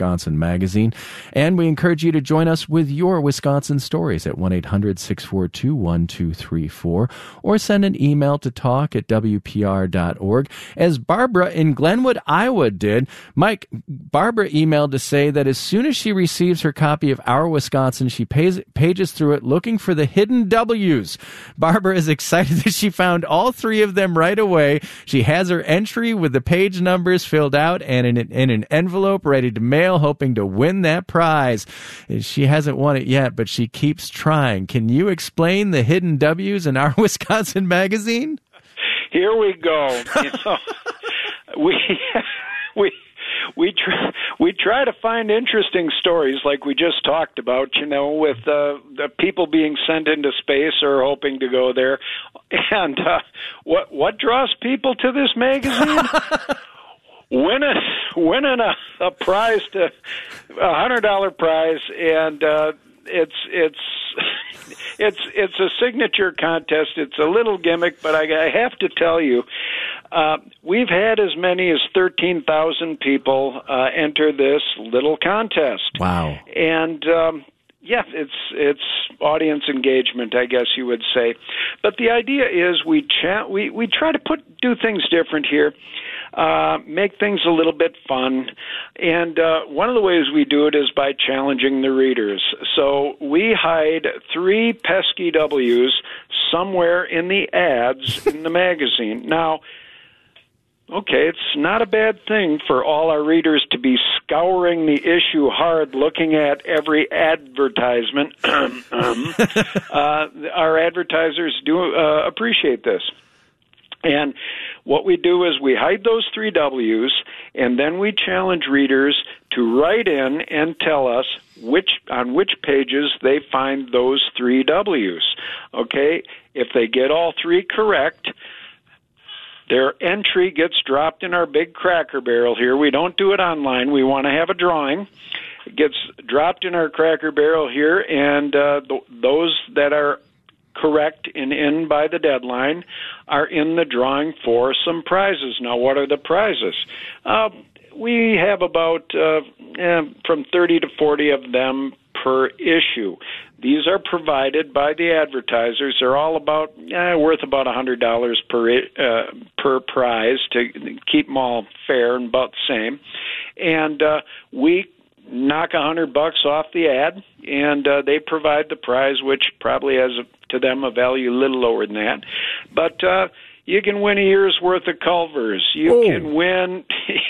Wisconsin Magazine. And we encourage you to join us with your Wisconsin stories at 1-800-642-1234 or send an email to talk@wpr.org, as Barbara in Glenwood, Iowa did. Mike, Barbara emailed to say that as soon as she receives her copy of Our Wisconsin, she pages through it looking for the hidden W's. Barbara is excited that she found all three of them right away. She has her entry with the page numbers filled out and in an envelope ready to mail, hoping to win that prize. She hasn't won it yet, but she keeps trying. Can you explain the hidden W's in Our Wisconsin Magazine? Here we go. We try to find interesting stories like we just talked about, with the people being sent into space or hoping to go there. And what draws people to this magazine? Winning a prize, to $100 prize, and it's a signature contest. It's a little gimmick, but I have to tell you, we've had as many as 13,000 people enter this little contest. Wow! And it's audience engagement, I guess you would say. But the idea is we try to do things different here. Make things a little bit fun. And one of the ways we do it is by challenging the readers. So we hide three pesky W's somewhere in the ads in the magazine. Now, okay, it's not a bad thing for all our readers to be scouring the issue hard, looking at every advertisement. Our advertisers do appreciate this. And what we do is we hide those three W's, and then we challenge readers to write in and tell us on which pages they find those three W's. Okay? If they get all three correct, their entry gets dropped in our big Cracker Barrel here. We don't do it online. We want to have a drawing. It gets dropped in our Cracker Barrel here, and those that are correct and in by the deadline are in the drawing for some prizes. Now, what are the prizes? We have about from 30 to 40 of them per issue. These are provided by the advertisers. They're all about worth about $100 per prize to keep them all fair and about the same. And we knock $100 off the ad, and they provide the prize, which probably has to them a value a little lower than that. But you can win a year's worth of Culvers. You can win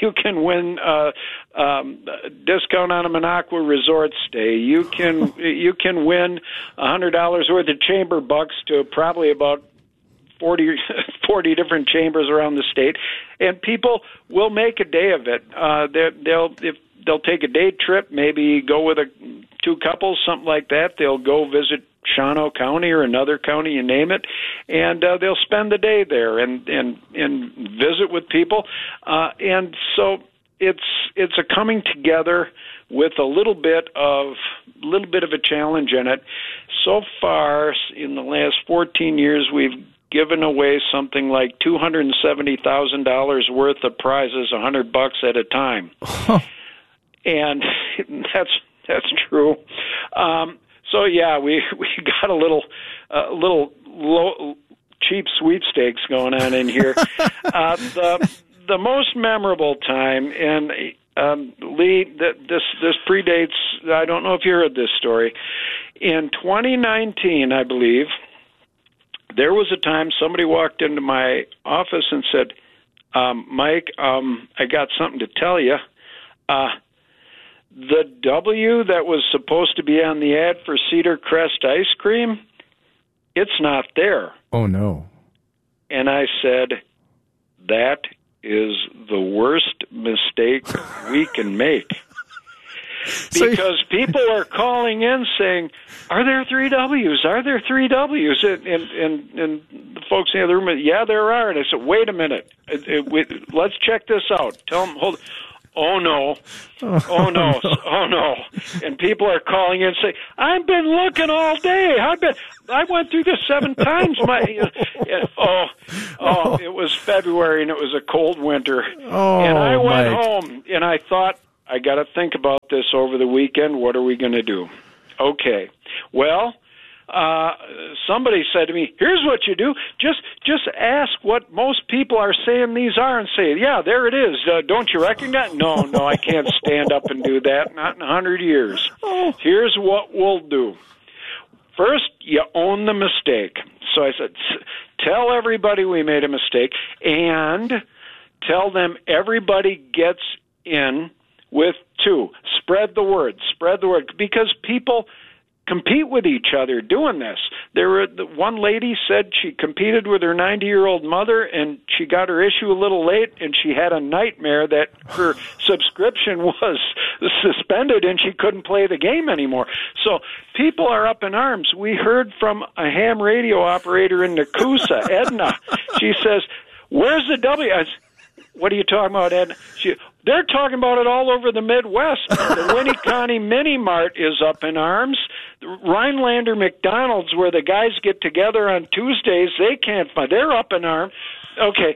discount on a Minocqua resort stay. You can win $100 worth of chamber bucks to probably about 40 different chambers around the state, and people will make a day of it. They'll take a day trip, maybe go with two couples, something like that. They'll go visit Shawano County or another county, you name it, and they'll spend the day there and visit with people. And so it's a coming together with a little bit of a challenge in it. So far, in the last 14 years, we've given away something like $270,000 worth of prizes, $100 at a time. And that's true. So yeah, we got a little low, cheap sweepstakes going on in here. The most memorable time, and Lee, this predates. I don't know if you heard this story. In 2019, I believe, there was a time somebody walked into my office and said, "Mike, I got something to tell you. The W that was supposed to be on the ad for Cedar Crest ice cream, it's not there." Oh, no. And I said, that is the worst mistake we can make. Because people are calling in saying, "Are there three W's? Are there three W's?" And the folks in the other room, "Yeah, there are." And I said, "Wait a minute. Let's check this out." Tell them, hold. Oh no! Oh no! Oh no! And people are calling in and saying, "I've been looking all day. I went through this 7 times." It was February and it was a cold winter, and I went home and I thought I got to think about this over the weekend. What are we going to do? Okay. Well, somebody said to me, here's what you do. Just ask what most people are saying these are and say, yeah, there it is. Don't you recognize? No, I can't stand up and do that. Not in 100 years. Here's what we'll do. First, you own the mistake. So I said, tell everybody we made a mistake and tell them everybody gets in with 2. Spread the word. Because people compete with each other doing this. One lady said she competed with her 90-year-old mother, and she got her issue a little late, and she had a nightmare that her subscription was suspended and she couldn't play the game anymore. So people are up in arms. We heard from a ham radio operator in Nakusa, Edna. She says, where's the W? I said, what are you talking about, Edna? They're talking about it all over the Midwest. The Winneconne Mini Mart is up in arms. Rhinelander McDonald's, where the guys get together on Tuesdays, they can't find. They're up in arms. Okay.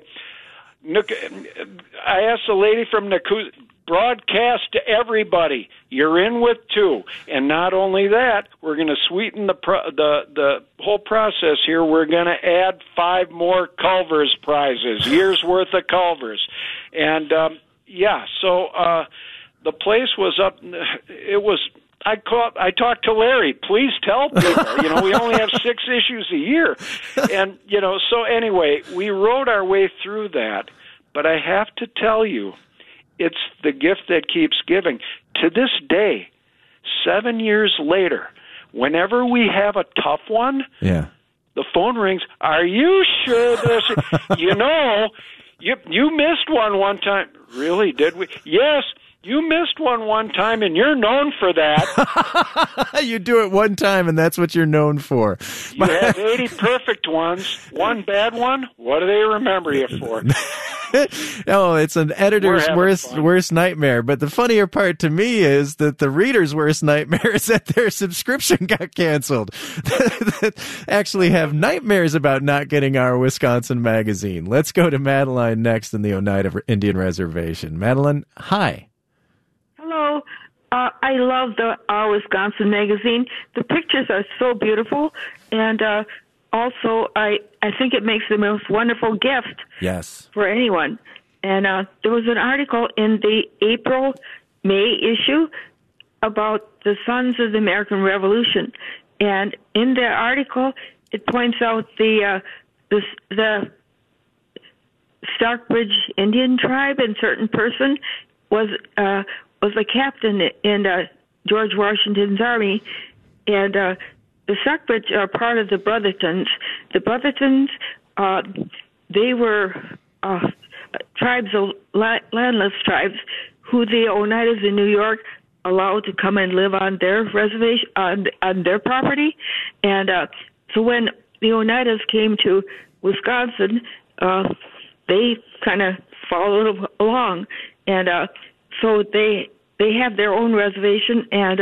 I asked the lady from Nakusa, broadcast to everybody. You're in with 2. And not only that, we're going to sweeten the whole process here. We're going to add 5 more Culver's prizes, year's worth of Culver's. And, so the place was up. It was. I talked to Larry. Please tell people. We only have 6 issues a year, and So anyway, we rode our way through that. But I have to tell you, it's the gift that keeps giving. To this day, 7 years later, whenever we have a tough one, the phone rings. Are you sure this? You missed one time. Really? Did we? Yes, you missed one time, and you're known for that. You do it one time, and that's what you're known for. You have 80 perfect ones, one bad one. What do they remember you for? It's an editor's worst nightmare. But the funnier part to me is that the reader's worst nightmare is that their subscription got canceled. That actually have nightmares about not getting our Wisconsin magazine. Let's go to Madeline next in the Oneida Indian Reservation. Madeline, hi. Hello. I love our Wisconsin magazine. The pictures are so beautiful, and also I think it makes the most wonderful gift for anyone. And there was an article in the April-May issue about the Sons of the American Revolution, and in the article it points out the Stockbridge Indian tribe, and certain person was a captain in George Washington's army, and the Stockbridge are part of the Brothertons. The Brothertons, they were tribes of landless tribes who the Oneidas in New York allowed to come and live on their reservation, on their property. And so when the Oneidas came to Wisconsin, they kind of followed along, and so they have their own reservation, and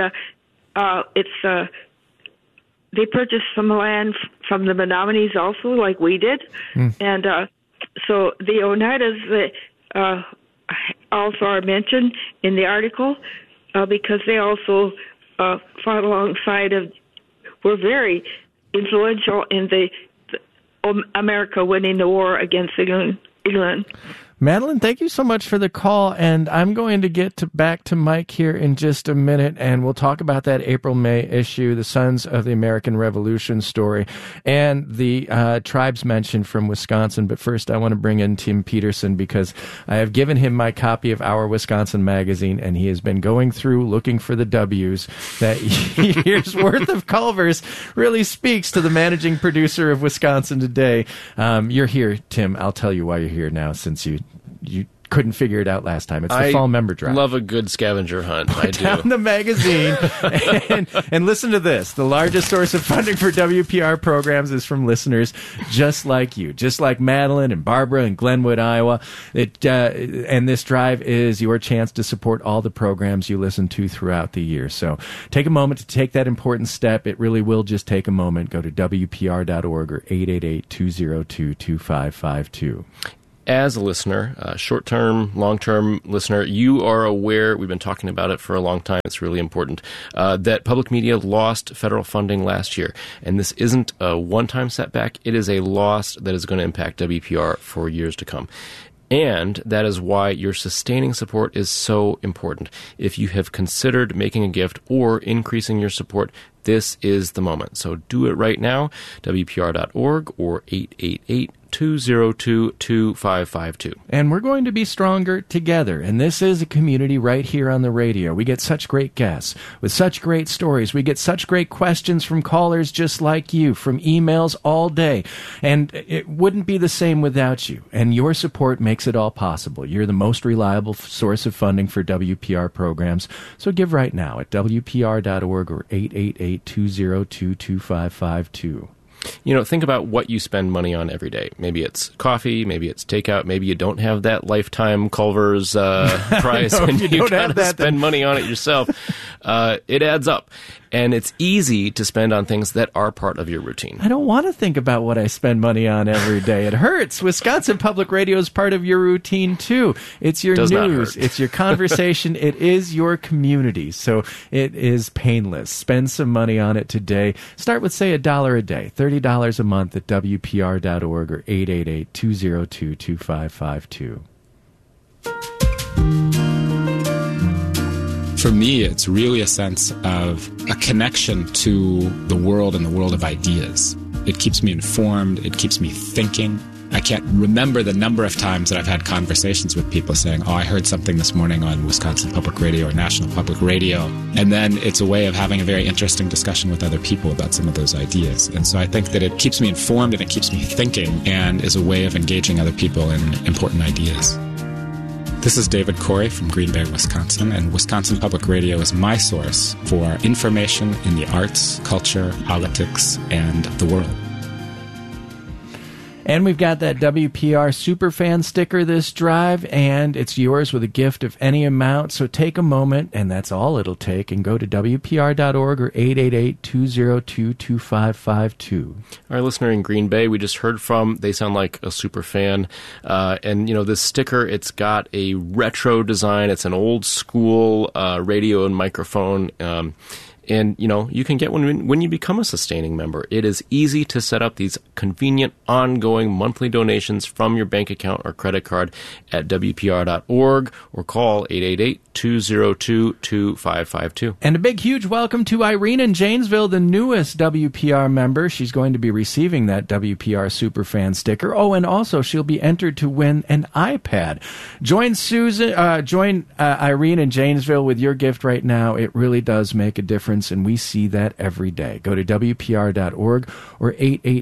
they purchased some land from the Menominees also, like we did, and so the Oneidas also are mentioned in the article because they also fought alongside were very influential in the America winning the war against England. Madeline, thank you so much for the call, and I'm going to get back to Mike here in just a minute, and we'll talk about that April-May issue, the Sons of the American Revolution story, and the tribes mentioned from Wisconsin. But first, I want to bring in Tim Peterson because I have given him my copy of Our Wisconsin Magazine, and he has been going through looking for the W's. That year's worth of Culver's really speaks to the managing producer of Wisconsin Today. You're here, Tim. I'll tell you why you're here now, since you couldn't figure it out last time. It's the fall member drive. I love a good scavenger hunt. I do. Down the magazine and listen to this. The largest source of funding for WPR programs is from listeners just like you, just like Madeline and Barbara in Glenwood, Iowa. And this drive is your chance to support all the programs you listen to throughout the year. So take a moment to take that important step. It really will just take a moment. Go to WPR.org or 888-202-2552. As a listener, short-term, long-term listener, you are aware, we've been talking about it for a long time, it's really important, that public media lost federal funding last year. And this isn't a one-time setback, it is a loss that is going to impact WPR for years to come. And that is why your sustaining support is so important. If you have considered making a gift or increasing your support, this is the moment. So do it right now, WPR.org or 888-202-2552. And we're going to be stronger together. And this is a community right here on the radio. We get such great guests with such great stories. We get such great questions from callers just like you, from emails all day. And it wouldn't be the same without you. And your support makes it all possible. You're the most reliable source of funding for WPR programs. So give right now at WPR.org or 888-202-2552. You know, think about what you spend money on every day. Maybe it's coffee, maybe it's takeout, maybe you don't have that lifetime Culver's prize and you gotta spend money on it yourself. It adds up. And it's easy to spend on things that are part of your routine. I don't want to think about what I spend money on every day. It hurts. Wisconsin Public Radio is part of your routine, too. It's your news. It's your conversation. It is your community. So it is painless. Spend some money on it today. Start with, say, $1 a day, $30 a month at WPR.org or 888-202-2552. For me, it's really a sense of a connection to the world and the world of ideas. It keeps me informed. It keeps me thinking. I can't remember the number of times that I've had conversations with people saying, I heard something this morning on Wisconsin Public Radio or National Public Radio. And then it's a way of having a very interesting discussion with other people about some of those ideas. And so I think that it keeps me informed and it keeps me thinking and is a way of engaging other people in important ideas. This is David Corey from Green Bay, Wisconsin, and Wisconsin Public Radio is my source for information in the arts, culture, politics, and the world. And we've got that WPR Superfan sticker this drive, and it's yours with a gift of any amount. So take a moment, and that's all it'll take, and go to WPR.org or 888-202-2552. Our listener in Green Bay, we just heard from, they sound like a super fan. And, you know, this sticker, it's got a retro design. It's an old school radio and microphone. And, you know, you can get one when you become a sustaining member. It is easy to set up these convenient, ongoing monthly donations from your bank account or credit card at WPR.org or call 888-202-2552. And a big, huge welcome to Irene in Janesville, the newest WPR member. She's going to be receiving that WPR Superfan sticker. Oh, and also she'll be entered to win an iPad. Join Irene in Janesville with your gift right now. It really does make a difference, and we see that every day. Go to WPR.org or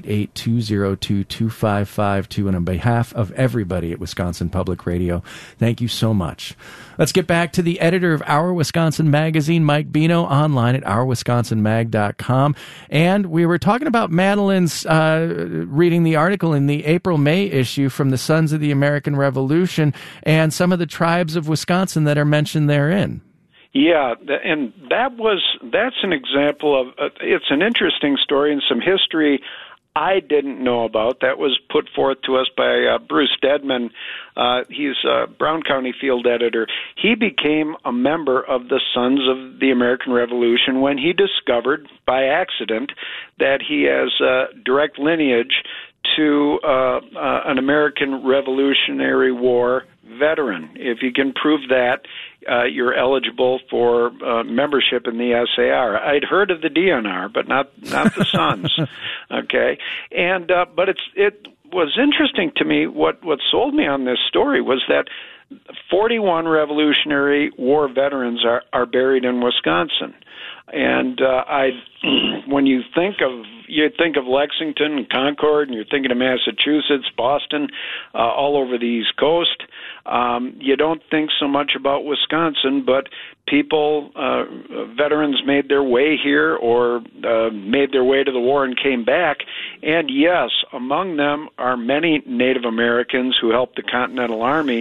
888-202-2552. And on behalf of everybody at Wisconsin Public Radio, thank you so much. Let's get back to the editor of Our Wisconsin Magazine, Mike Bino, online at ourwisconsinmag.com. And we were talking about Madeline's reading the article in the April-May issue from the Sons of the American Revolution and some of the tribes of Wisconsin that are mentioned therein. Yeah, and that's an example of, it's an interesting story and some history I didn't know about. That was put forth to us by Bruce Dedman. He's a Brown County field editor. He became a member of the Sons of the American Revolution when he discovered, by accident, that he has direct lineage to an American Revolutionary War veteran. If you can prove that, you're eligible for membership in the SAR. I'd heard of the DNR, but not the Sons. Okay, and but it was interesting to me. What sold me on this story was that 41 Revolutionary War veterans are buried in Wisconsin. And when you think of Lexington and Concord, and you're thinking of Massachusetts, Boston, all over the East Coast, you don't think so much about Wisconsin, but people, veterans made their way here or made their way to the war and came back. And yes, among them are many Native Americans who helped the Continental Army.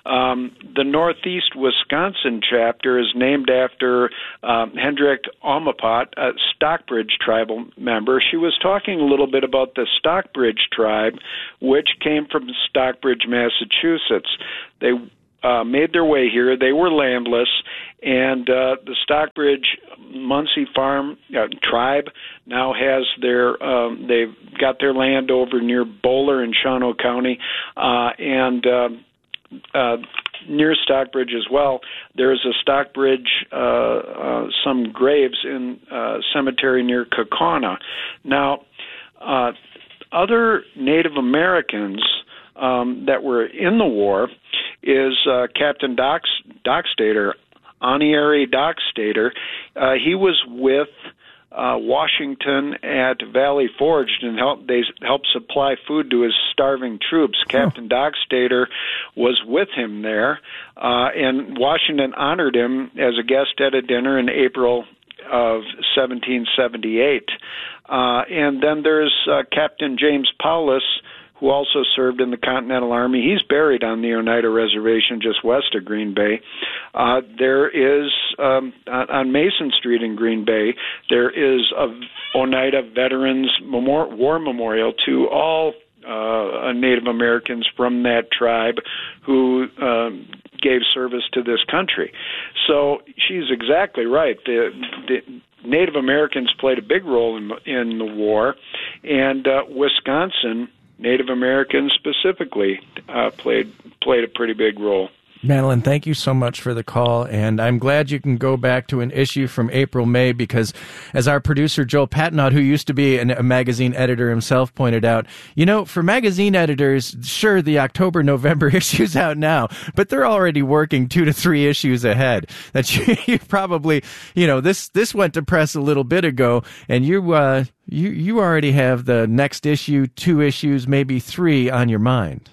The Northeast Wisconsin chapter is named after Hendrik Omapot, a Stockbridge tribal member. She was talking a little bit about the Stockbridge tribe, which came from Stockbridge, Massachusetts. They made their way here. They were landless, and the Stockbridge Muncie Farm tribe now has they've got their land over near Bowler in Shawano County, and near Stockbridge as well. There's a Stockbridge, some graves in cemetery near Kaukauna. Now, other Native Americans that were in the war is Captain Dockstader, Honorary Dockstader. He was with Washington at Valley Forge and they helped supply food to his starving troops. Captain Dockstader was with him there, and Washington honored him as a guest at a dinner in April of 1778. And then there's Captain James Paulus, who also served in the Continental Army. He's buried on the Oneida Reservation just west of Green Bay. There is, on Mason Street in Green Bay, there is a Oneida Veterans War Memorial to all Native Americans from that tribe who gave service to this country. So she's exactly right. The Native Americans played a big role in the war, and Wisconsin, Native Americans specifically, played a pretty big role. Madeline, thank you so much for the call, and I'm glad you can go back to an issue from April-May because, as our producer Joel Patnaud, who used to be a magazine editor himself, pointed out, for magazine editors, sure, the October-November issue's out now, but they're already working 2 to 3 issues ahead. That you probably, this went to press a little bit ago, and you already have the next issue, 2 issues, maybe 3 on your mind.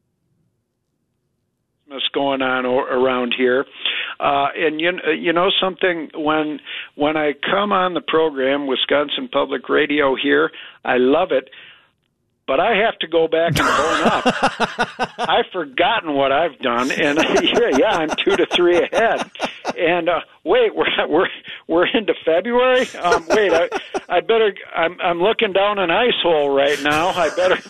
Going on around here, and you know something, when I come on the program, Wisconsin Public Radio here, I love it, but I have to go back and bone up. I've forgotten what I've done, and I'm 2 to 3 ahead. And wait, we're into February. I better. I'm looking down an ice hole right now. I better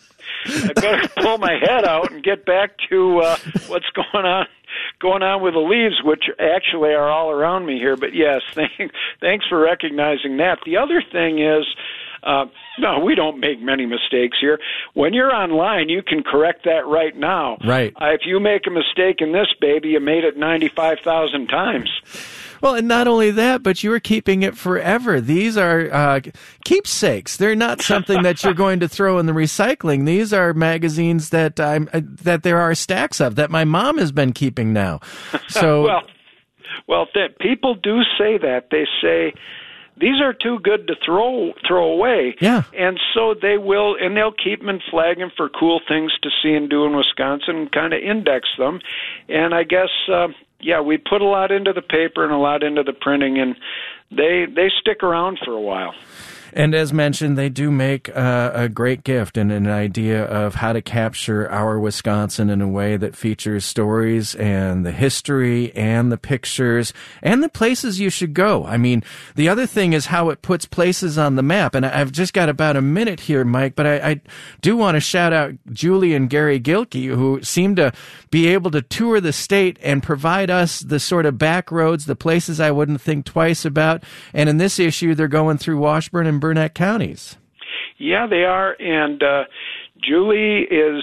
pull my head out and get back to what's going on with the leaves, which actually are all around me here. But yes, thanks for recognizing that. The other thing is, no, we don't make many mistakes here. When you're online, you can correct that right now. Right. If you make a mistake in this baby, you made it 95,000 times. Well, and not only that, but you are keeping it forever. These are keepsakes. They're not something that you're going to throw in the recycling. These are magazines that there are stacks of that my mom has been keeping now. So, well, people do say that. They say these are too good to throw away. Yeah. And so they will, and they'll keep them and flag them for cool things to see and do in Wisconsin and kind of index them. And I guess, we put a lot into the paper and a lot into the printing, and they stick around for a while. And as mentioned, they do make a great gift and an idea of how to capture our Wisconsin in a way that features stories and the history and the pictures and the places you should go. I mean, the other thing is how it puts places on the map. And I've just got about a minute here, Mike, but I do want to shout out Julie and Gary Gilkey, who seem to be able to tour the state and provide us the sort of back roads, the places I wouldn't think twice about. And in this issue, they're going through Washburn and Burnett counties. Yeah, they are, and Julie's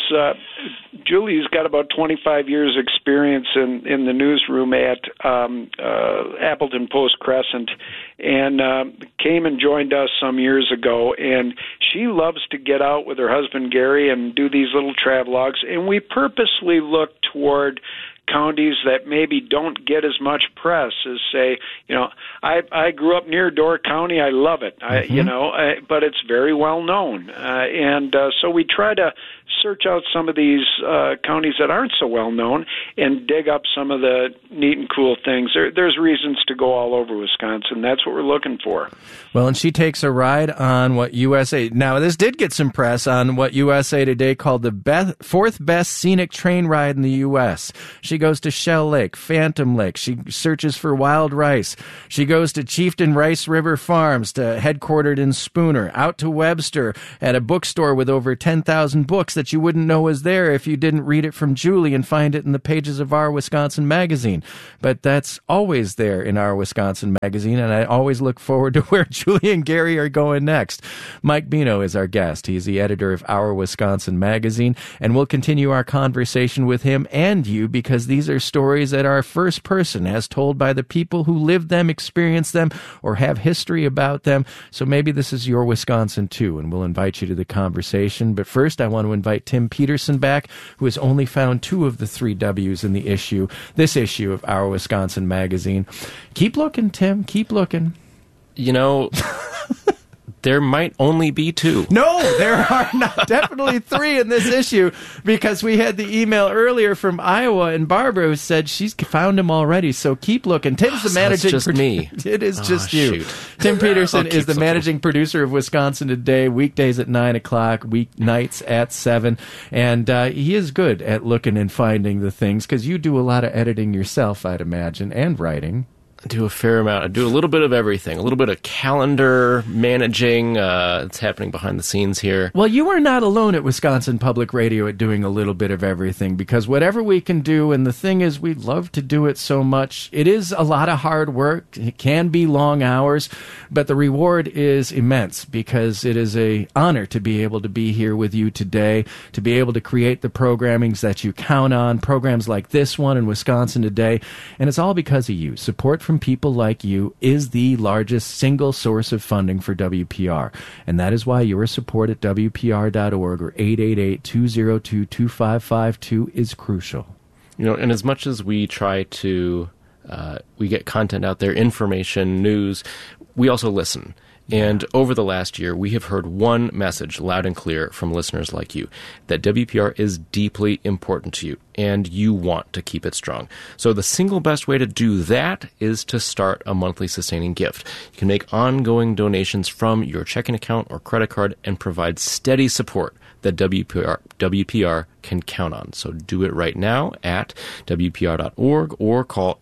got about 25 years experience in the newsroom at Appleton Post-Crescent, and came and joined us some years ago, and she loves to get out with her husband Gary and do these little travelogues, and we purposely look toward counties that maybe don't get as much press as, say, I grew up near Door County. I love it, but it's very well known. So we try to search out some of these counties that aren't so well known and dig up some of the neat and cool things. There's reasons to go all over Wisconsin. That's what we're looking for. Well, and she takes a ride on what USA... Now, this did get some press on what USA Today called the fourth best scenic train ride in the U.S. She goes to Shell Lake, Phantom Lake. She searches for wild rice. She goes to Chieftain Rice River Farms, headquartered in Spooner, out to Webster at a bookstore with over 10,000 books that you wouldn't know was there if you didn't read it from Julie and find it in the pages of Our Wisconsin Magazine. But that's always there in Our Wisconsin Magazine, and I always look forward to where Julie and Gary are going next. Mike Bino is our guest. He's the editor of Our Wisconsin Magazine, and we'll continue our conversation with him and you because these are stories that are first person, as told by the people who lived them, experienced them, or have history about them. So maybe this is your Wisconsin too, and we'll invite you to the conversation. But first, I want to invite Tim Peterson back, who has only found 2 of the 3 W's in this issue of Our Wisconsin Magazine. Keep looking, Tim. Keep looking. There might only be 2. No, there are definitely 3 in this issue, because we had the email earlier from Iowa, and Barbara who said she's found him already. So keep looking. Tim's the managing. It's just me. It is just you. Shoot. Tim Peterson is the managing producer of Wisconsin Today, weekdays at 9 o'clock, weeknights at 7, and he is good at looking and finding the things because you do a lot of editing yourself, I'd imagine, and writing. I do a fair amount. I do a little bit of everything. A little bit of calendar managing. It's happening behind the scenes here. Well, you are not alone at Wisconsin Public Radio at doing a little bit of everything, because whatever we can do, and the thing is, we love to do it so much. It is a lot of hard work. It can be long hours, but the reward is immense, because it is an honor to be able to be here with you today, to be able to create the programmings that you count on, programs like this one in Wisconsin Today, and it's all because of you. Support from people like you is the largest single source of funding for WPR, and that is why your support at WPR.org or 888-202-2552 is crucial. And as much as we try to we get content out there, information, news, we also listen. And over the last year, we have heard one message loud and clear from listeners like you, that WPR is deeply important to you, and you want to keep it strong. So the single best way to do that is to start a monthly sustaining gift. You can make ongoing donations from your checking account or credit card and provide steady support that WPR can count on. So do it right now at WPR.org or call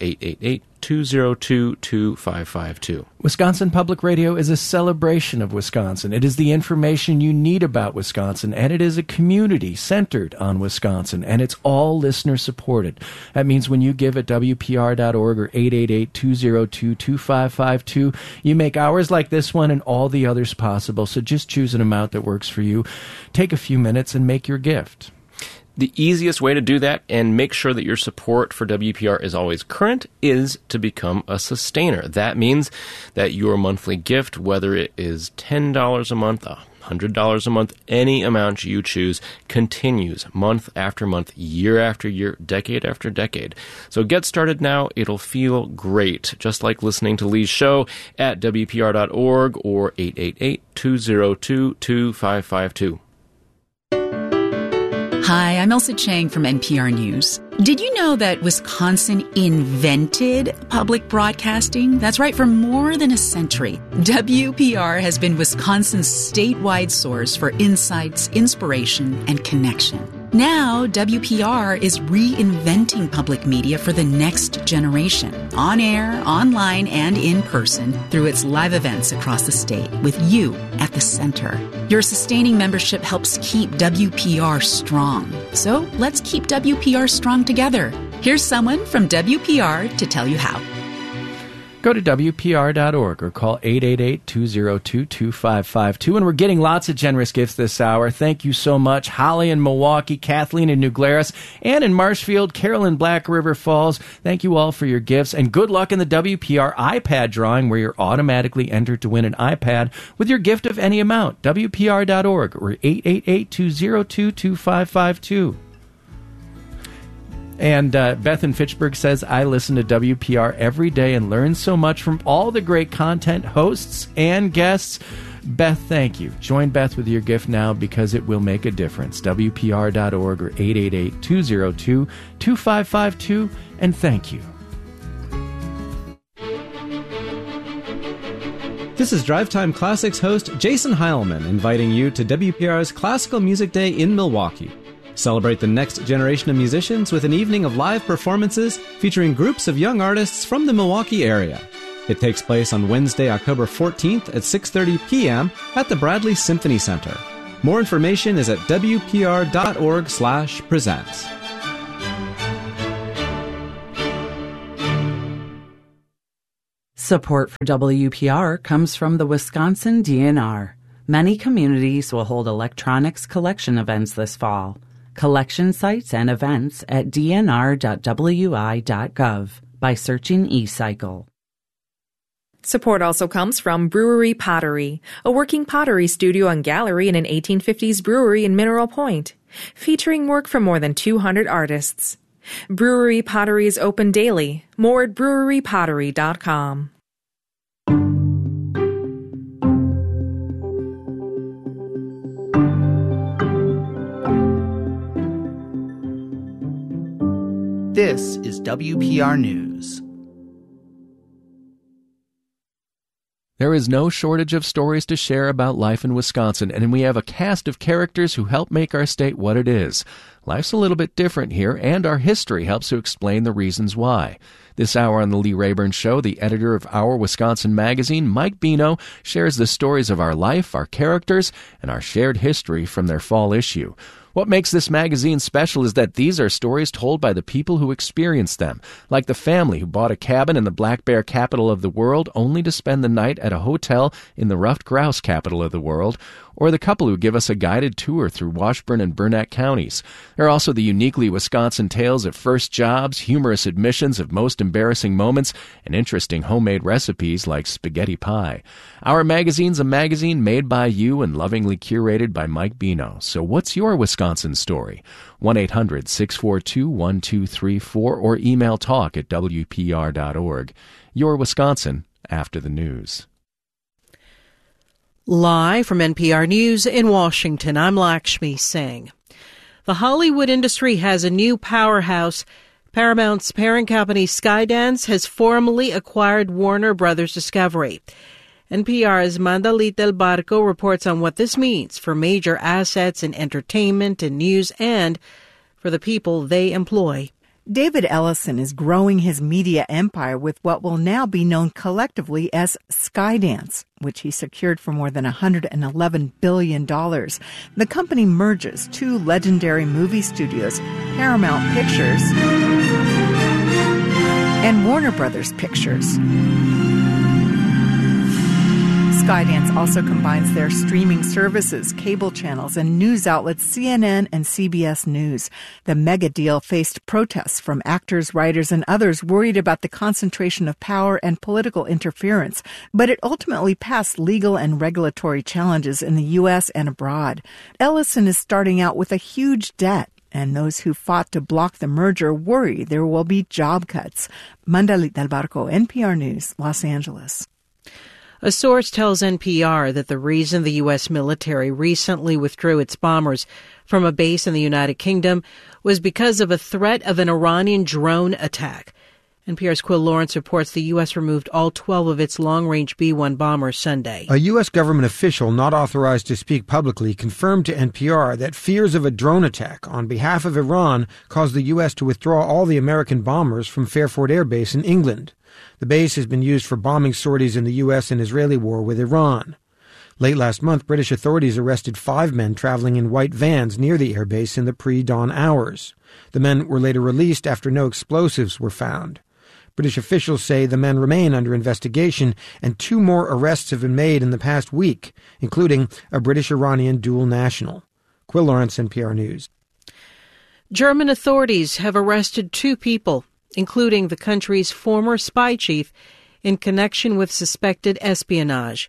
888-202-2552. Wisconsin Public Radio is a celebration of Wisconsin. It is the information you need about Wisconsin, and it is a community centered on Wisconsin, and it's all listener supported. That means when you give at WPR.org or 888-202-2552, you make hours like this one and all the others possible. So just choose an amount that works for you. Take a few minutes and make your gift. The easiest way to do that and make sure that your support for WPR is always current is to become a sustainer. That means that your monthly gift, whether it is $10 a month, $100 a month, any amount you choose, continues month after month, year after year, decade after decade. So get started now. It'll feel great, just like listening to Lee's show at WPR.org or 888-202-2552. Hi, I'm Elsa Chang from NPR News. Did you know that Wisconsin invented public broadcasting? That's right, for more than a century. WPR has been Wisconsin's statewide source for insights, inspiration, and connection. Now, WPR is reinventing public media for the next generation, on air, online, and in person through its live events across the state, with you at the center. Your sustaining membership helps keep WPR strong. So let's keep WPR strong together. Here's someone from WPR to tell you how. Go to WPR.org or call 888-202-2552. And we're getting lots of generous gifts this hour. Thank you so much. Holly in Milwaukee, Kathleen in New Glarus, Ann in Marshfield, Carol in Black River Falls. Thank you all for your gifts. And good luck in the WPR iPad drawing, where you're automatically entered to win an iPad with your gift of any amount. WPR.org or 888-202-2552. And Beth in Fitchburg says, I listen to WPR every day and learn so much from all the great content hosts and guests. Beth, thank you. Join Beth with your gift now because it will make a difference. WPR.org or 888-202-2552. And thank you. This is Drive Time Classics host Jason Heilman inviting you to WPR's Classical Music Day in Milwaukee. Celebrate the next generation of musicians with an evening of live performances featuring groups of young artists from the Milwaukee area. It takes place on Wednesday, October 14th at 6:30 p.m. at the Bradley Symphony Center. More information is at WPR.org/presents. Support for WPR comes from the Wisconsin DNR. Many communities will hold electronics collection events this fall. Collection sites and events at dnr.wi.gov by searching eCycle. Support also comes from Brewery Pottery, a working pottery studio and gallery in an 1850s brewery in Mineral Point, featuring work from more than 200 artists. Brewery Pottery is open daily. More at brewerypottery.com. This is WPR News. There is no shortage of stories to share about life in Wisconsin, and we have a cast of characters who help make our state what it is. Life's a little bit different here, and our history helps to explain the reasons why. This hour on the Lee Rayburn Show, the editor of Our Wisconsin magazine, Mike Bino, shares the stories of our life, our characters, and our shared history from their fall issue. What makes this magazine special is that these are stories told by the people who experienced them, like the family who bought a cabin in the black bear capital of the world only to spend the night at a hotel in the ruffed grouse capital of the world, or the couple who give us a guided tour through Washburn and Burnett counties. There are also the uniquely Wisconsin tales of first jobs, humorous admissions of most embarrassing moments, and interesting homemade recipes like spaghetti pie. Our magazine's a magazine made by you and lovingly curated by Mike Bino. So what's your Wisconsin story? 1-800-642-1234 or email talk@wpr.org. Your Wisconsin after the news. Live from NPR News in Washington, I'm Lakshmi Singh. The Hollywood industry has a new powerhouse. Paramount's parent company Skydance has formally acquired Warner Brothers Discovery. NPR's Mandalit Del Barco reports on what this means for major assets in entertainment and news and for the people they employ. David Ellison is growing his media empire with what will now be known collectively as Skydance, which he secured for more than $111 billion. The company merges two legendary movie studios, Paramount Pictures and Warner Brothers Pictures. Skydance also combines their streaming services, cable channels, and news outlets CNN and CBS News. The mega deal faced protests from actors, writers, and others worried about the concentration of power and political interference, but it ultimately passed legal and regulatory challenges in the U.S. and abroad. Ellison is starting out with a huge debt, and those who fought to block the merger worry there will be job cuts. Mandalit Del Barco, NPR News, Los Angeles. A source tells NPR that the reason the U.S. military recently withdrew its bombers from a base in the United Kingdom was because of a threat of an Iranian drone attack. NPR's Quill Lawrence reports the U.S. removed all 12 of its long-range B-1 bombers Sunday. A U.S. government official not authorized to speak publicly confirmed to NPR that fears of a drone attack on behalf of Iran caused the U.S. to withdraw all the American bombers from Fairford Air Base in England. The base has been used for bombing sorties in the U.S. and Israeli war with Iran. Late last month, British authorities arrested 5 men traveling in white vans near the airbase in the pre-dawn hours. The men were later released after no explosives were found. British officials say the men remain under investigation, and 2 more arrests have been made in the past week, including a British-Iranian dual national. Quill Lawrence, NPR News. German authorities have arrested 2 people, including the country's former spy chief, in connection with suspected espionage.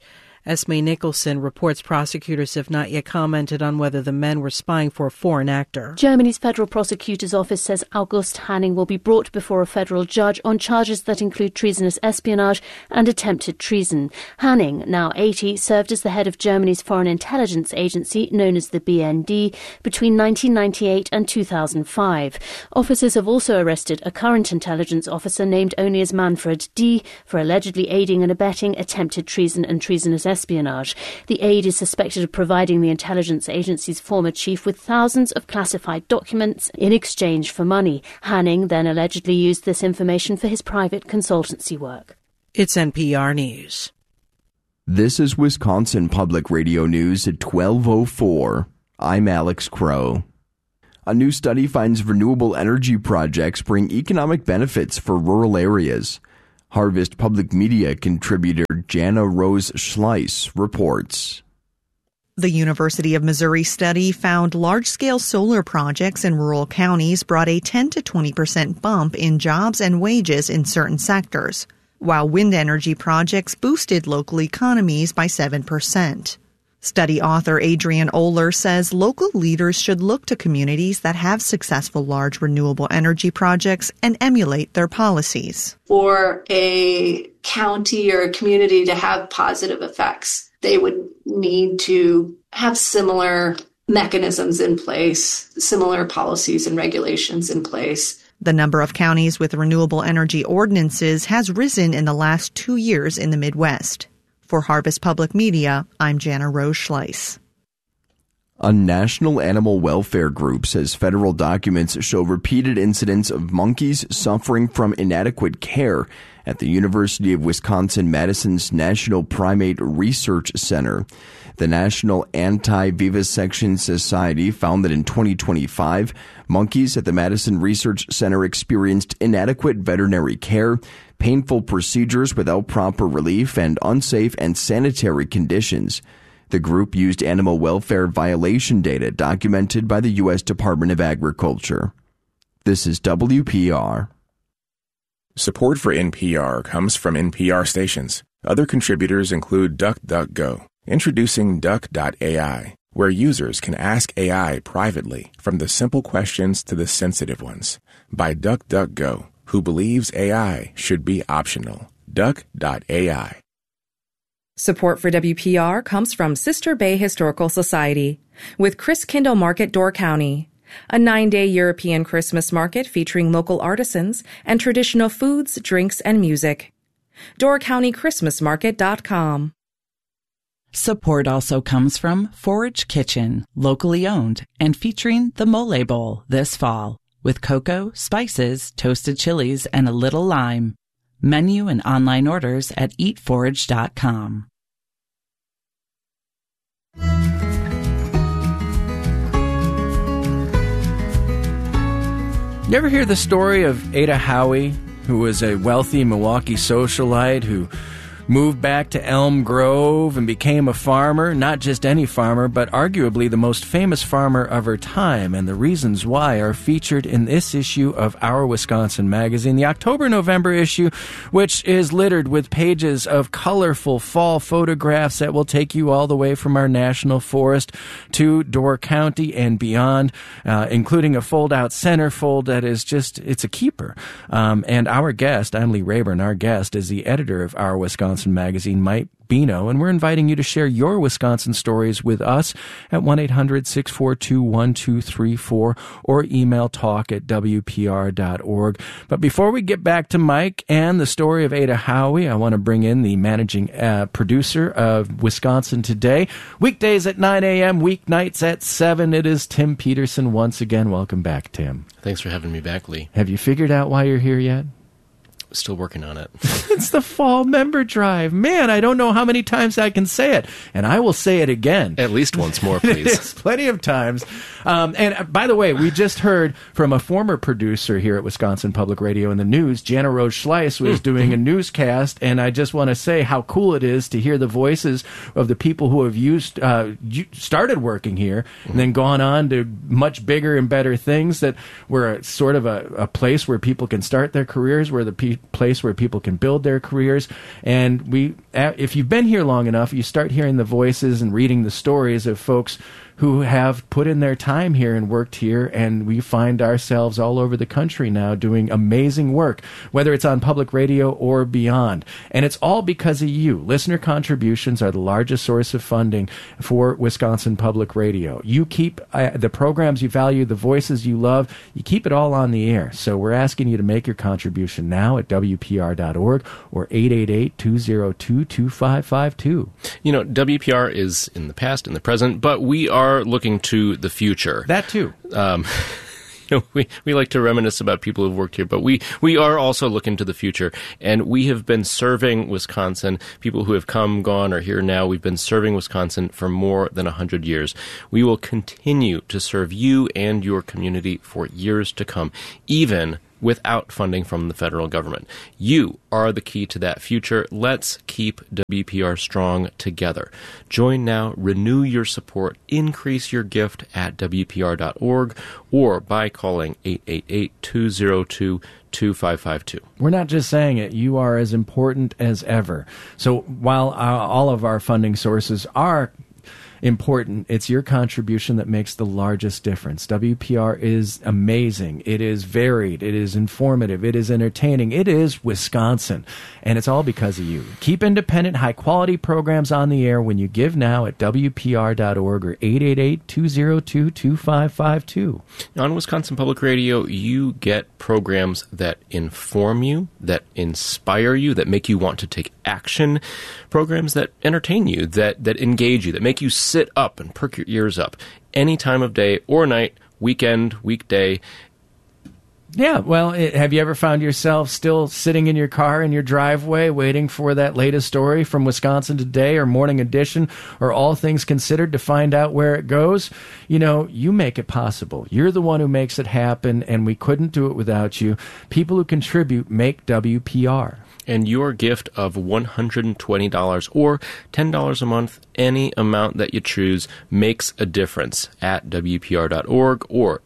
Esme Nicholson reports prosecutors have not yet commented on whether the men were spying for a foreign actor. Germany's Federal Prosecutor's Office says August Hanning will be brought before a federal judge on charges that include treasonous espionage and attempted treason. Hanning, now 80, served as the head of Germany's foreign intelligence agency, known as the BND, between 1998 and 2005. Officers have also arrested a current intelligence officer named only as Manfred D. for allegedly aiding and abetting attempted treason and treasonous espionage. The aide is suspected of providing the intelligence agency's former chief with thousands of classified documents in exchange for money. Hanning then allegedly used this information for his private consultancy work. It's NPR News. This is Wisconsin Public Radio News at 12:04. I'm Alex Crow. A new study finds renewable energy projects bring economic benefits for rural areas. Harvest Public Media contributor Jana Rose Schleiss reports. The University of Missouri study found large-scale solar projects in rural counties brought a 10 to 20% bump in jobs and wages in certain sectors, while wind energy projects boosted local economies by 7%. Study author Adrian Oler says local leaders should look to communities that have successful large renewable energy projects and emulate their policies. For a county or a community to have positive effects, they would need to have similar mechanisms in place, similar policies and regulations in place. The number of counties with renewable energy ordinances has risen in the last 2 years in the Midwest. For Harvest Public Media, I'm Jana Rose Schleiss. A national animal welfare group says federal documents show repeated incidents of monkeys suffering from inadequate care at the University of Wisconsin-Madison's National Primate Research Center. The National Anti-Vivisection Society found that in 2025, monkeys at the Madison Research Center experienced inadequate veterinary care, painful procedures without proper relief, and unsafe and sanitary conditions. The group used animal welfare violation data documented by the U.S. Department of Agriculture. This is WPR. Support for NPR comes from NPR stations. Other contributors include DuckDuckGo. Introducing Duck.ai, where users can ask AI privately, from the simple questions to the sensitive ones, by DuckDuckGo, who believes AI should be optional. Duck.ai. Support for WPR comes from Sister Bay Historical Society with Christkindl Market, Door County, a 9-day European Christmas market featuring local artisans and traditional foods, drinks, and music. DoorCountyChristmasMarket.com. Support also comes from Forage Kitchen, locally owned and featuring the Mole Bowl this fall with cocoa, spices, toasted chilies, and a little lime. Menu and online orders at eatforage.com. You ever hear the story of Ada Howie, who was a wealthy Milwaukee socialite who moved back to Elm Grove and became a farmer, not just any farmer, but arguably the most famous farmer of her time, and the reasons why are featured in this issue of Our Wisconsin magazine, the October-November issue, which is littered with pages of colorful fall photographs that will take you all the way from our national forest to Door County and beyond, including a fold-out centerfold that is just, it's a keeper. And our guest, I'm Lee Rayburn, our guest is the editor of Our Wisconsin magazine, Mike Bino, and we're inviting you to share your Wisconsin stories with us at 1-800-642-1234 or email talk@wpr.org. But before we get back to Mike and the story of Ada Howie, I want to bring in the managing producer of Wisconsin Today. Weekdays at 9 a.m., weeknights at 7. It is Tim Peterson once again. Welcome back, Tim. Thanks for having me back, Lee. Have you figured out why you're here yet? Still working on it. It's the fall member drive. Man, I don't know how many times I can say it. And I will say it again. At least once more, please. Yes, plenty of times. And by the way, we just heard from a former producer here at Wisconsin Public Radio in the news, Jana Rose Schleiss, was doing a newscast. And I just want to say how cool it is to hear the voices of the people who have started working here and then gone on to much bigger and better things, that were sort of a place where people can start their careers, where the place where people can build their careers. And if you've been here long enough, you start hearing the voices and reading the stories of folks who have put in their time here and worked here, and we find ourselves all over the country now doing amazing work, whether it's on public radio or beyond. And it's all because of you. Listener contributions are the largest source of funding for Wisconsin Public Radio. You keep the programs you value, the voices you love, you keep it all on the air. So we're asking you to make your contribution now at WPR.org or 888-202-2552. You know, WPR is in the past, in the present, but we are looking to the future. That too. We like to reminisce about people who've worked here, but we are also looking to the future. And we have been serving Wisconsin, people who have come, gone, or here now. We've been serving Wisconsin for more than 100 years. We will continue to serve you and your community for years to come, even without funding from the federal government. You are the key to that future. Let's keep WPR strong together. Join now, renew your support, increase your gift at WPR.org or by calling 888-202-2552. We're not just saying it. You are as important as ever. So while all of our funding sources are important, it's your contribution that makes the largest difference. WPR is amazing. It is varied. It is informative. It is entertaining. It is Wisconsin. And it's all because of you. Keep independent, high-quality programs on the air when you give now at WPR.org or 888-202-2552. On Wisconsin Public Radio, you get programs that inform you, that inspire you, that make you want to take action, programs that entertain you, that engage you, that make you sit up and perk your ears up any time of day or night, weekend, weekday. Yeah, well, have you ever found yourself still sitting in your car in your driveway waiting for that latest story from Wisconsin Today or Morning Edition or All Things Considered to find out where it goes? You know, you make it possible. You're the one who makes it happen, and we couldn't do it without you. People who contribute make WPR. And your gift of $120 or $10 a month, any amount that you choose, makes a difference at WPR.org or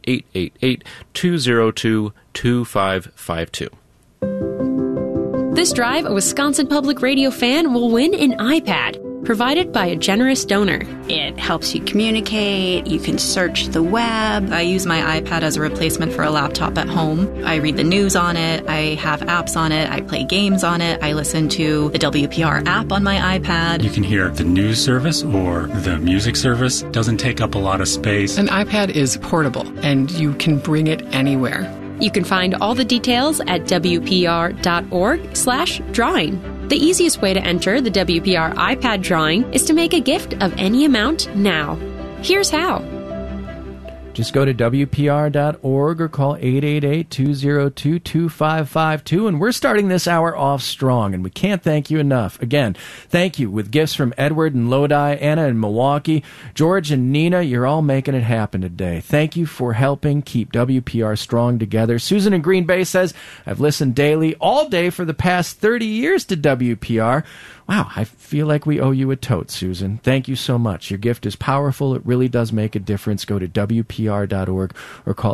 888-202-2552. This drive, a Wisconsin Public Radio fan will win an iPad, provided by a generous donor. It helps you communicate, you can search the web. I use my iPad as a replacement for a laptop at home. I read the news on it, I have apps on it, I play games on it, I listen to the WPR app on my iPad. You can hear the news service or the music service. It doesn't take up a lot of space. An iPad is portable, and you can bring it anywhere. You can find all the details at WPR.org/drawing. The easiest way to enter the WPR iPad drawing is to make a gift of any amount now. Here's how. Just go to WPR.org or call 888-202-2552. And we're starting this hour off strong, and we can't thank you enough. Again, thank you with gifts from Edward and Lodi, Anna in Milwaukee, George and Nina. You're all making it happen today. Thank you for helping keep WPR strong together. Susan in Green Bay says, I've listened daily all day for the past 30 years to WPR. Wow, I feel like we owe you a tote, Susan. Thank you so much. Your gift is powerful. It really does make a difference. Go to WPR.org or call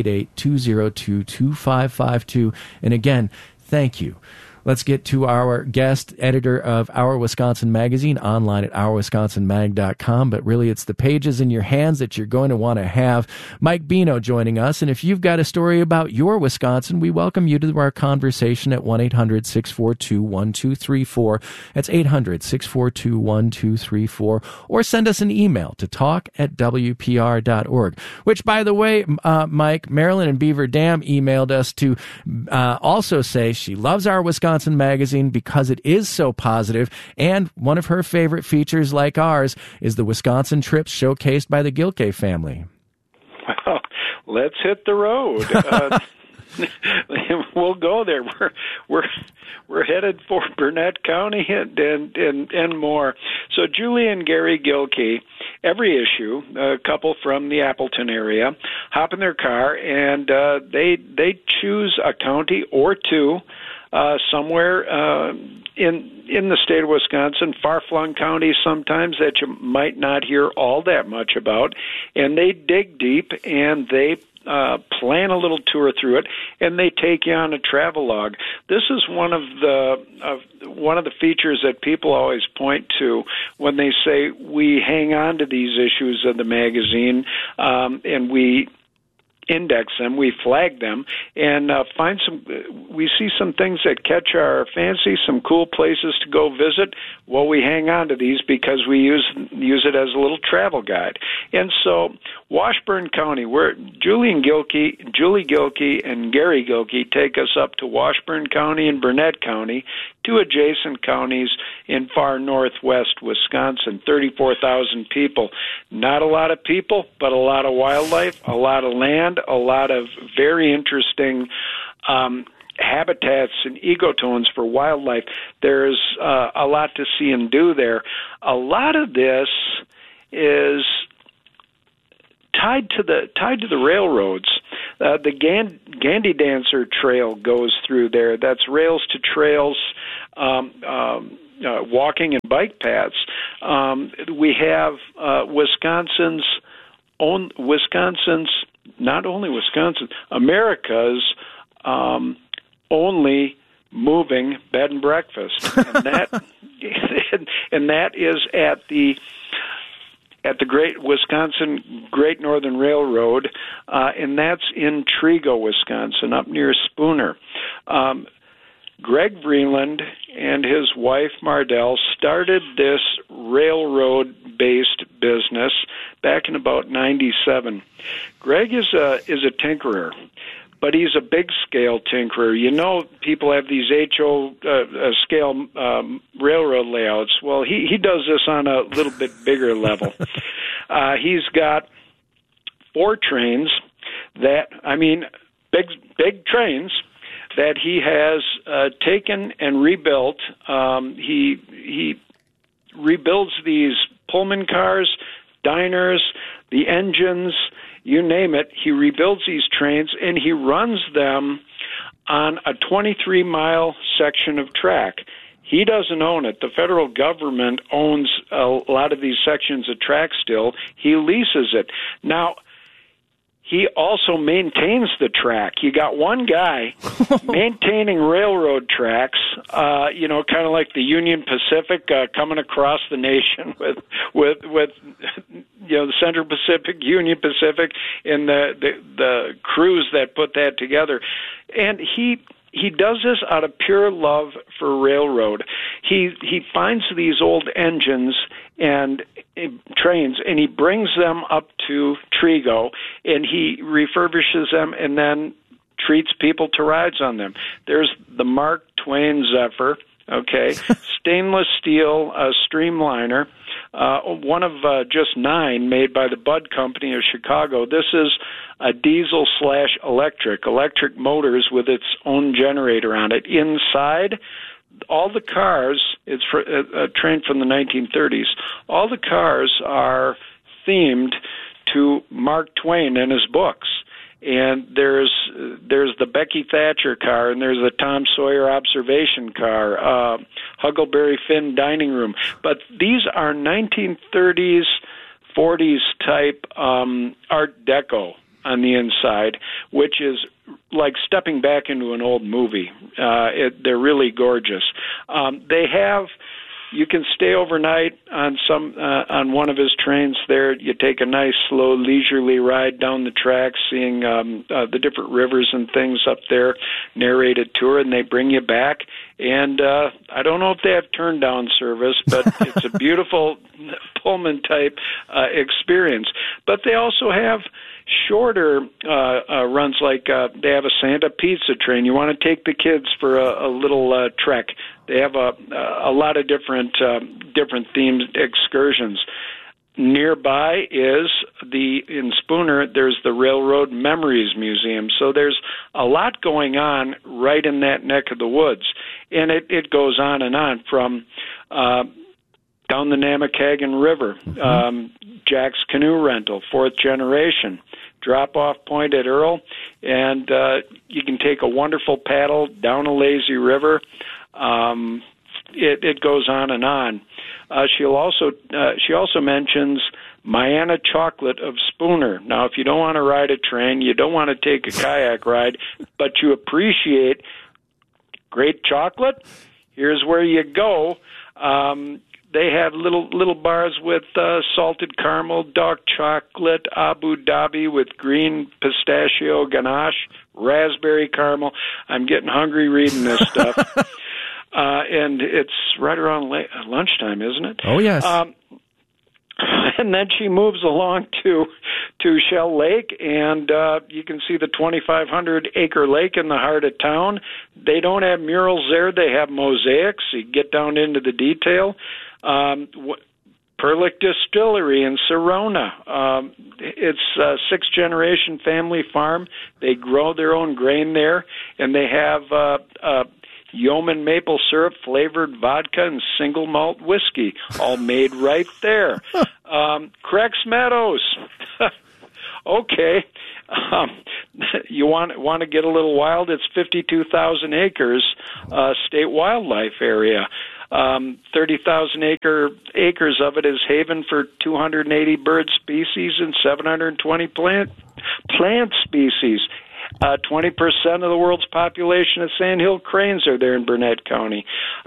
888-202-2552. And again, thank you. Let's get to our guest, editor of Our Wisconsin Magazine, online at OurWisconsinMag.com. But really, it's the pages in your hands that you're going to want to have. Mike Bino joining us. And if you've got a story about your Wisconsin, we welcome you to our conversation at 1-800-642-1234. That's 800-642-1234. Or send us an email to talk@WPR.org. Which, by the way, Mike, Marilyn in Beaver Dam emailed us to also say she loves Our Wisconsin Magazine because it is so positive, and one of her favorite features, like ours, is the Wisconsin trips showcased by the Gilkey family. Well, let's hit the road. We'll go there. We're headed for Burnett County and more. So Julie and Gary Gilkey, every issue, a couple from the Appleton area, hop in their car and they choose a county or two. Somewhere in the state of Wisconsin, far-flung counties sometimes that you might not hear all that much about, and they dig deep and they plan a little tour through it, and they take you on a travelogue. This is one of the features that people always point to when they say we hang on to these issues of the magazine, and we index them, we flag them, and we see some things that catch our fancy, some cool places to go visit. Well, we hang on to these because we use it as a little travel guide. And so Washburn County, where Julie Gilkey and Gary Gilkey take us up to Washburn County and Burnett County, two adjacent counties in far northwest Wisconsin, 34,000 people. Not a lot of people, but a lot of wildlife, a lot of land, a lot of very interesting habitats and ecotones for wildlife. There's a lot to see and do there. A lot of this is tied to the railroads. The Gandy Dancer Trail goes through there. That's rails to trails, walking and bike paths. We have America's only moving bed and breakfast, and that is at the Great Wisconsin Great Northern Railroad, and that's in Trigo, Wisconsin, up near Spooner. Greg Vreeland and his wife Mardell started this railroad-based business back in about 97. Greg is a tinkerer, but he's a big-scale tinkerer. You know, people have these HO scale railroad layouts. Well, he does this on a little bit bigger level. He's got 4 trains big trains that he has taken and rebuilt. He rebuilds these Pullman cars, diners, the engines, you name it. He rebuilds these trains, and he runs them on a 23-mile section of track. He doesn't own it. The federal government owns a lot of these sections of track still. He leases it. Now, he also maintains the track. You got one guy maintaining railroad tracks, kind of like the Union Pacific coming across the nation with the Central Pacific, Union Pacific, and the crews that put that together. And he does this out of pure love for railroad. He finds these old engines and trains, and he brings them up to Trigo, and he refurbishes them and then treats people to rides on them. There's the Mark Twain Zephyr, stainless steel streamliner, one of just 9 made by the Budd Company of Chicago. This is a diesel/electric motors with its own generator on it. Inside, all the cars, it's a train from the 1930s, all the cars are themed to Mark Twain and his books. And there's the Becky Thatcher car, and there's the Tom Sawyer observation car, Huckleberry Finn dining room. But these are 1930s, 40s type Art Deco on the inside, which is like stepping back into an old movie. They're really gorgeous. You can stay overnight on one of his trains there. You take a nice, slow, leisurely ride down the track, seeing the different rivers and things up there, narrated tour, and they bring you back. And I don't know if they have turn-down service, but it's a beautiful Pullman-type experience. But they also have shorter runs, like they have a Santa Pizza train. You want to take the kids for a little trek. They have a lot of different themed excursions. Nearby is in Spooner, there's the Railroad Memories Museum. So there's a lot going on right in that neck of the woods. And it goes on and on from down the Namakagon River, Jack's Canoe Rental, 4th generation, drop-off point at Earl, and you can take a wonderful paddle down a lazy river. It goes on and on. She also mentions Mayanna Chocolate of Spooner. Now, if you don't want to ride a train, you don't want to take a kayak ride, but you appreciate great chocolate, here's where you go. They have little bars with salted caramel, dark chocolate, Abu Dhabi with green pistachio ganache, raspberry caramel. I'm getting hungry reading this stuff. And it's right around lunchtime, isn't it? Oh, yes. And then she moves along to Shell Lake, and you can see the 2,500-acre lake in the heart of town. They don't have murals there. They have mosaics. You get down into the detail. Perlick Distillery in Serona. It's a sixth-generation family farm. They grow their own grain there, and they have Yeoman maple syrup, flavored vodka, and single malt whiskey, all made right there. Crex Meadows. Okay. You want to get a little wild? It's 52,000 acres, state wildlife area. 30,000 acres of it is haven for 280 bird species and 720 plant species. 20% of the world's population of sandhill cranes are there in Burnett County.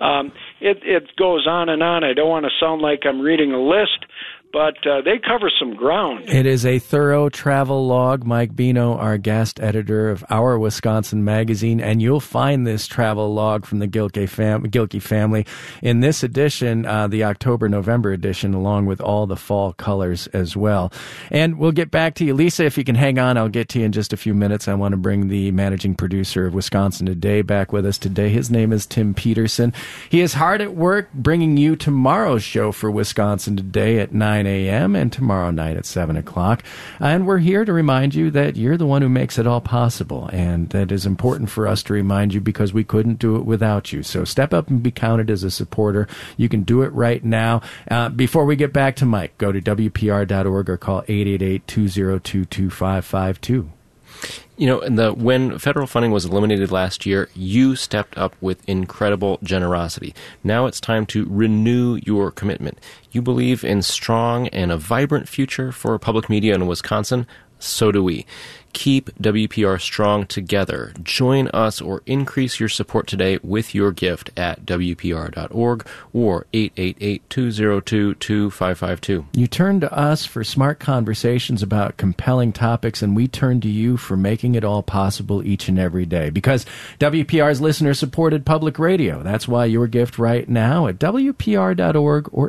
It goes on and on. I don't want to sound like I'm reading a list, but they cover some ground. It is a thorough travel log. Mike Bino, our guest editor of Our Wisconsin Magazine, and you'll find this travel log from the Gilkey family in this edition, the October-November edition, along with all the fall colors as well. And we'll get back to you. Lisa, if you can hang on, I'll get to you in just a few minutes. I want to bring the managing producer of Wisconsin Today back with us today. His name is Tim Peterson. He is hard at work bringing you tomorrow's show for Wisconsin Today at 9 a.m. and tomorrow night at 7 o'clock. And we're here to remind you that you're the one who makes it all possible. And that is important for us to remind you because we couldn't do it without you. So step up and be counted as a supporter. You can do it right now. Before we get back to Mike, go to WPR.org or call 888-202-2552. You know, when federal funding was eliminated last year, you stepped up with incredible generosity. Now it's time to renew your commitment. You believe in strong and a vibrant future for public media in Wisconsin. So do we. Keep WPR strong together. Join us or increase your support today with your gift at WPR.org or 888-202-2552. You turn to us for smart conversations about compelling topics, and we turn to you for making it all possible each and every day. Because WPR's listener-supported public radio. That's why your gift right now at WPR.org or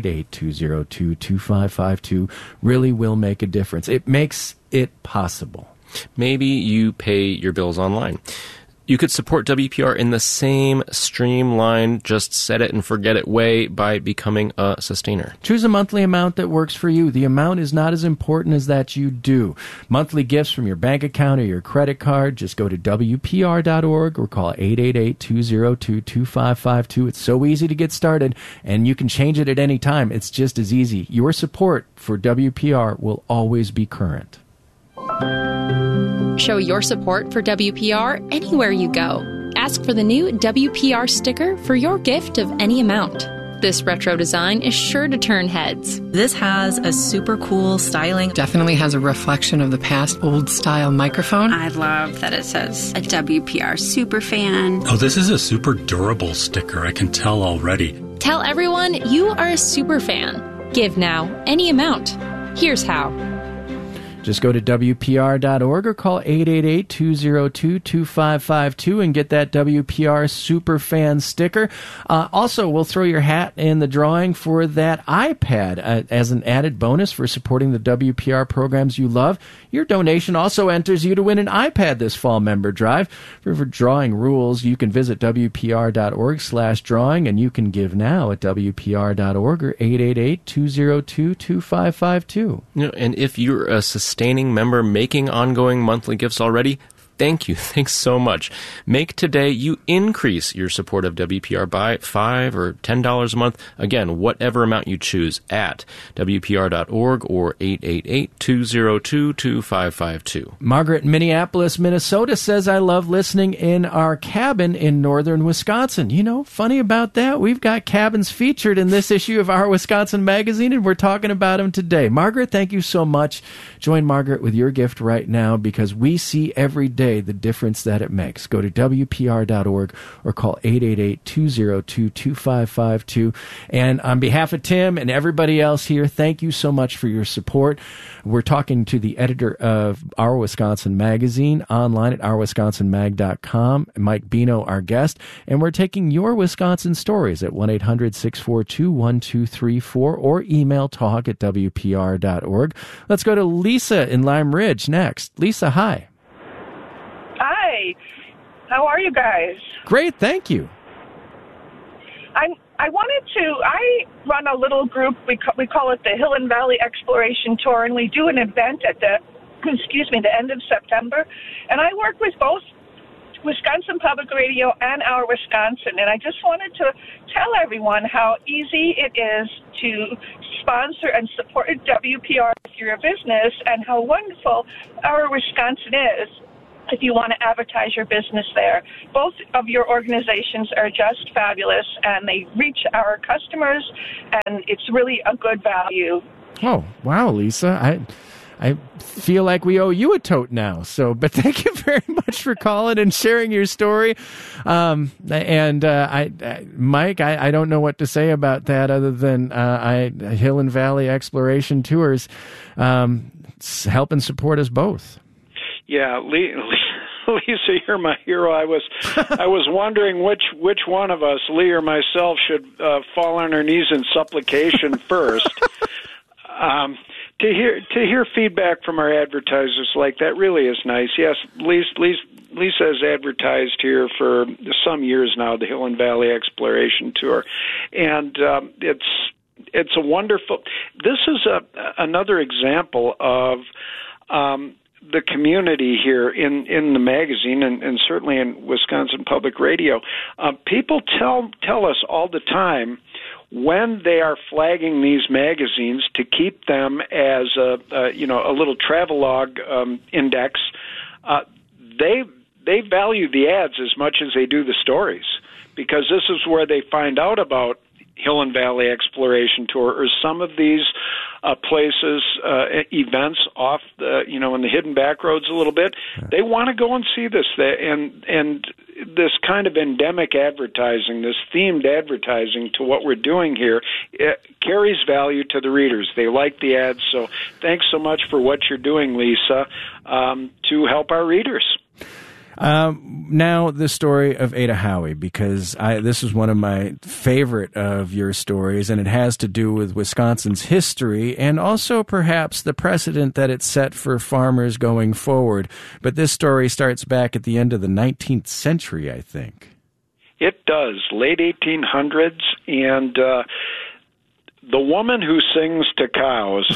888-202-2552 really will make a difference. It makes it possible. Maybe you pay your bills online. You could support WPR in the same streamlined, just set it and forget it way by becoming a sustainer. Choose a monthly amount that works for you. The amount is not as important as that you do. Monthly gifts from your bank account or your credit card, just go to WPR.org or call 888-202-2552. It's so easy to get started, and you can change it at any time. It's just as easy. Your support for WPR will always be current. Show your support for WPR anywhere you go. Ask for the new WPR sticker for your gift of any amount. This retro design is sure to turn heads. This has a super cool styling. Definitely has a reflection of the past old-style microphone. I love that it says a WPR superfan. Oh, this is a super durable sticker. I can tell already. Tell everyone you are a super fan. Give now, any amount. Here's how. Just go to WPR.org or call 888-202-2552 and get that WPR Superfan sticker. Also, we'll throw your hat in the drawing for that iPad as an added bonus for supporting the WPR programs you love. Your donation also enters you to win an iPad this fall member drive. For drawing rules, you can visit WPR.org/drawing, and you can give now at WPR.org or 888-202-2552. You know, and if you're a sustaining member making ongoing monthly gifts already, Thank you. Thanks so much. Make today you increase your support of WPR by $5 or $10 a month. Again, whatever amount you choose at WPR.org or 888-202-2552. Margaret in Minneapolis, Minnesota says, I love listening in our cabin in northern Wisconsin. You know, funny about that, we've got cabins featured in this issue of Our Wisconsin Magazine, and we're talking about them today. Margaret, thank you so much. Join Margaret with your gift right now, because we see every day the difference that it makes. Go to WPR.org or call 888-202-2552. And on behalf of Tim and everybody else here, thank you so much for your support. We're talking to the editor of Our Wisconsin Magazine online at ourwisconsinmag.com, Mike Bino, our guest, and we're taking your Wisconsin stories at 1-800-642-1234 or email talk@WPR.org. Let's go to Lisa in Lime Ridge next. Lisa, hi. Hi. How are you guys? Great, thank you. I run a little group, we call it the Hill and Valley Exploration Tour, and we do an event at the end of September. And I work with both Wisconsin Public Radio and Our Wisconsin, and I just wanted to tell everyone how easy it is to sponsor and support WPR if you're a business, and how wonderful Our Wisconsin is if you want to advertise your business there. Both of your organizations are just fabulous, and they reach our customers, and it's really a good value. Oh, wow, Lisa. I feel like we owe you a tote now. But thank you very much for calling and sharing your story. Mike, I don't know what to say about that other than Hill and Valley Exploration Tours help and support us both. Yeah, Lisa, you're my hero. I was wondering which one of us, Lee or myself, should fall on our knees in supplication first. To hear feedback from our advertisers like that really is nice. Yes, Lisa has advertised here for some years now, the Hill and Valley Exploration Tour, and it's a wonderful. This is another example of the community here in the magazine, and certainly in Wisconsin Public Radio. People tell us all the time when they are flagging these magazines to keep them as a little travelogue index. They value the ads as much as they do the stories, because this is where they find out about Hill and Valley Exploration Tour or some of these places, events off in the hidden back roads a little bit. They want to go and see this, and this kind of endemic advertising, this themed advertising to what we're doing here, it carries value to the readers. They like the ads, so thanks so much for what you're doing, Lisa, to help our readers. Now the story of Ada Howie, because this is one of my favorite of your stories, and it has to do with Wisconsin's history and also perhaps the precedent that it set for farmers going forward. But this story starts back at the end of the 19th century, I think. It does, late 1800s, and the woman who sings to cows.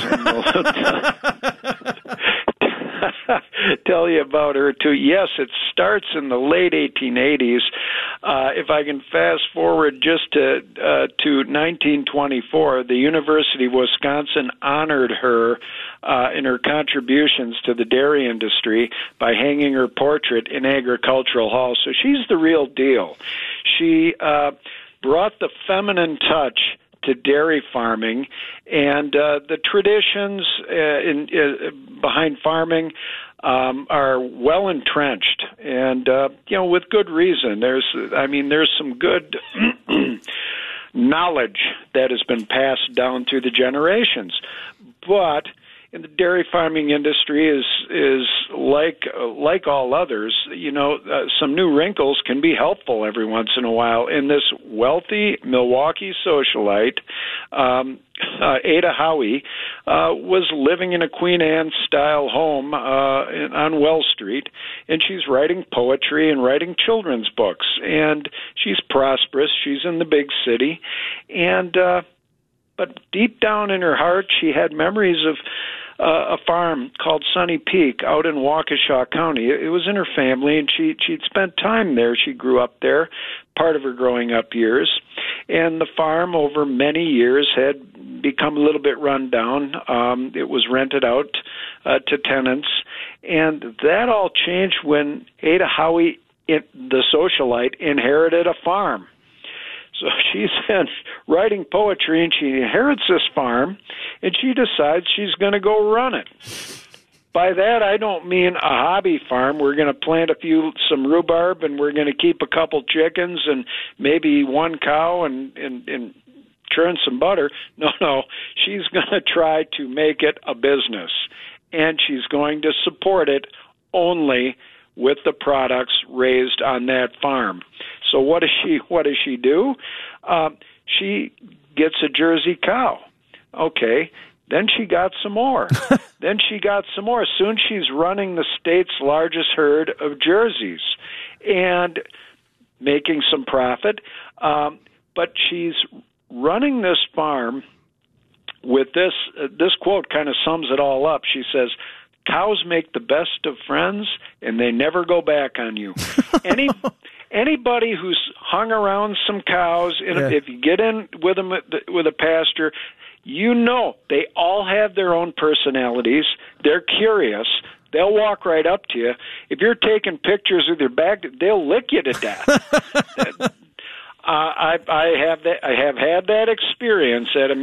Tell you about her too. Yes, it starts in the late 1880s. If I can fast forward just to 1924, the University of Wisconsin honored her in her contributions to the dairy industry by hanging her portrait in Agricultural Hall. So she's the real deal. She brought the feminine touch to dairy farming, and the traditions behind farming are well entrenched, and with good reason. There's some good knowledge that has been passed down through the generations, but in the dairy farming industry is like all others. Some new wrinkles can be helpful every once in a while. And this wealthy Milwaukee socialite, Ada Howie, was living in a Queen Anne-style home on Well Street, and she's writing poetry and writing children's books. And she's prosperous. She's in the big city, but deep down in her heart, she had memories a farm called Sunny Peak out in Waukesha County. It was in her family, and she'd spent time there. She grew up there, part of her growing up years. And the farm over many years had become a little bit run down. It was rented out to tenants. And that all changed when Ada Howie, the socialite, inherited a farm. So she's been writing poetry, and she inherits this farm, and she decides she's going to go run it. By that, I don't mean a hobby farm. We're going to plant some rhubarb, and we're going to keep a couple chickens and maybe one cow and churn some butter. No, she's going to try to make it a business, and she's going to support it only with the products raised on that farm. So what does she do? She gets a Jersey cow. Okay. Then she got some more. Soon she's running the state's largest herd of Jerseys and making some profit. But she's running this farm with this quote kind of sums it all up. She says, "Cows make the best of friends, and they never go back on you." Anybody who's hung around some cows, if you get in with them with a pasture, you know they all have their own personalities. They're curious. They'll walk right up to you. If you're taking pictures with your back, they'll lick you to death. I have had that experience at a